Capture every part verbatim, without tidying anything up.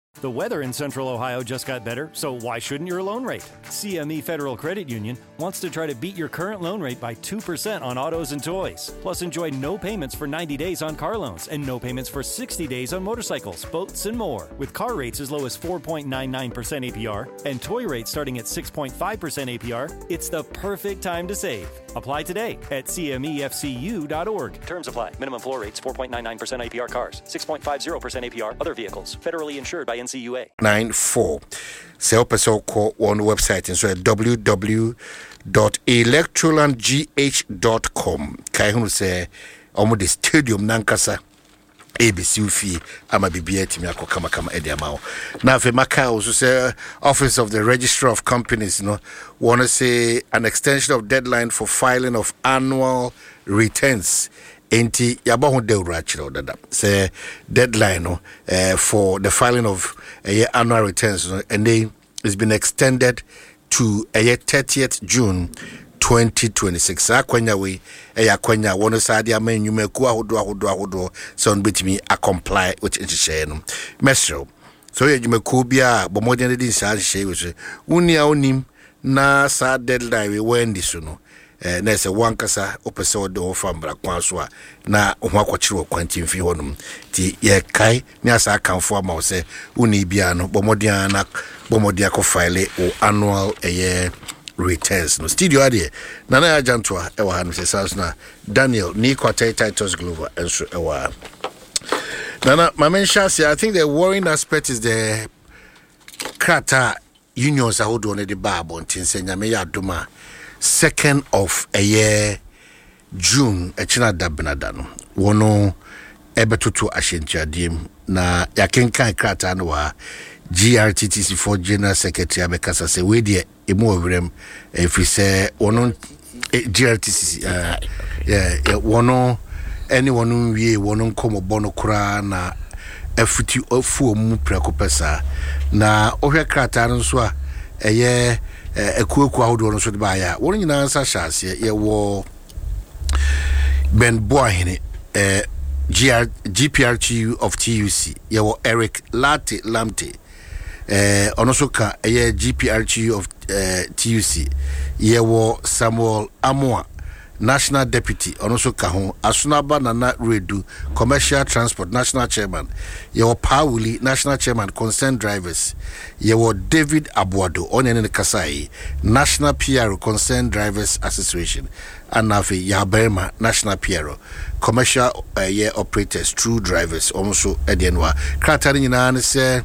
The weather in Central Ohio just got better, so why shouldn't your loan rate? C M E Federal Credit Union wants to try to beat your current loan rate by two percent on autos and toys. Plus, enjoy no payments for ninety days on car loans and no payments for sixty days on motorcycles, boats, and more. With car rates as low as four point nine nine percent A P R and toy rates starting at six point five percent A P R, it's the perfect time to save. Apply today at C M E F C U dot org. Terms apply. Minimum floor rates four point nine nine percent A P R cars, six point five zero percent A P R other vehicles. Federally insured by N C U A. nine four. Say up so call on website and so w w w dot electroland g h dot com. Kai hu say omo the stadium nankasa A B C fee ama bibia timi akokama kama edi amawo. Na fe maka also say Office of the Registrar of Companies, you know, want to say an extension of deadline for filing of annual returns. Enti yabahu de urachiro dada say deadline no uh, for the filing of uh, annual returns no, and they it's been extended to uh, thirtieth June twenty twenty-six. Akwanya we e akwanya wono sade amanyume ku ahodo ahodo ahodo so on betimi a comply with nhye no mesro so ye jumeku bia bomodен dey say nhye we so unia onim na sa deadline we wendi so no eh na se wankasa opese odo fambra kwanso a na ho akwachiro kwanti mfi honum ti ye kai ni asa kanfo ama o se uni bia no bomodien na bomodien ko file o annual eh returns no studio ade na na agentwa e wa hanu se sas na Daniel ni kwata Titus Glover enso e wa Nana mamensha say I think the worrying aspect is the krata unions ahodo ne de babo ntinse nyame ya doma second of a year June a china dabnada no wono ebetutu ashentuadiem na yakenkan krata no wa G R T T C for General Secretary abekasa se we de emu obrem if say wono G R T C uh, yeah wono anyone wie wono komo bono kura na afuti ofu omu prekopesa na ohwe krata no so a eye ekueku ahodo no so de ba ya wono nyina nsa hyase ye wo Ben Boahene eh G P R T U of T U C ye wo Eric Late Lamte eh onosoka eye G P R T U of uh, T U C ye wo Samuel Amoa National Deputy onosoka ho Asunaba Nana Redu Commercial Transport National Chairman ye wo Pauli National Chairman Concerned Drivers ye wo David Abuado onene Kasai National P R O Concerned Drivers Association anafi Yaberma National P R O Commercial uh, ye Operators True Drivers also edienwa kratari nyina ne se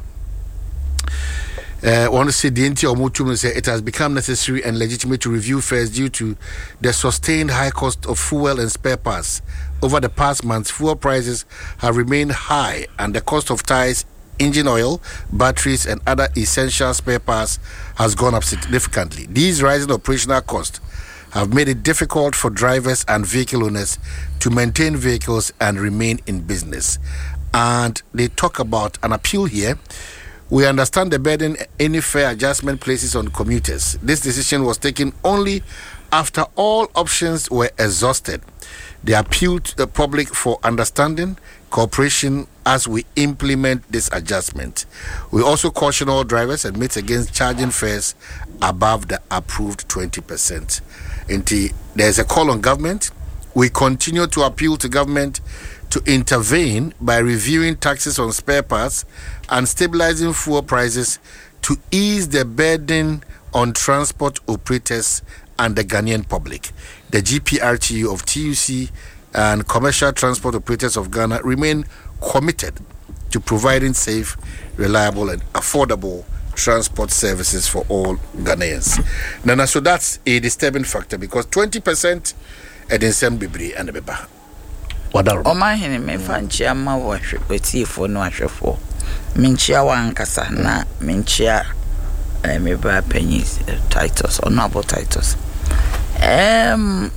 Uh, want to say the N T O say it has become necessary and legitimate to review fares due to the sustained high cost of fuel and spare parts. Over the past months, fuel prices have remained high and the cost of tires, engine oil, batteries and other essential spare parts has gone up significantly. These rising operational costs have made it difficult for drivers and vehicle owners to maintain vehicles and remain in business. And they talk about an appeal here. We understand the burden any fare adjustment places on commuters. This decision was taken only after all options were exhausted. They appeal to the public for understanding, cooperation as we implement this adjustment. We also caution all drivers and admit against charging fares above the approved twenty percent. Until there's a call on government, we continue to appeal to government to intervene by reviewing taxes on spare parts and stabilizing fuel prices to ease the burden on transport operators and the Ghanaian public. The G P R T U of T U C and Commercial Transport Operators of Ghana remain committed to providing safe, reliable and affordable transport services for all Ghanaians. Nana, so that's a disturbing factor because twenty percent at the same bibri and the beba. O ma hene me fanchia ma wo hwepetifo no ahwefo menchia wankasa na menchia eh, me ba panyi Titus honorable Titus um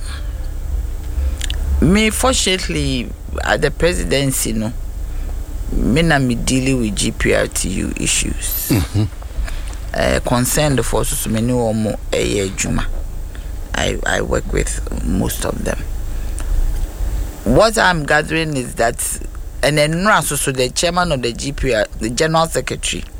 me fortunately at the presidency no me na me dealing with G P R T U issues mhm uh, concerned for so many omo eye adwuma I I work with most of them. What I'm gathering is that, and then also so the chairman of the G P R, the general secretary,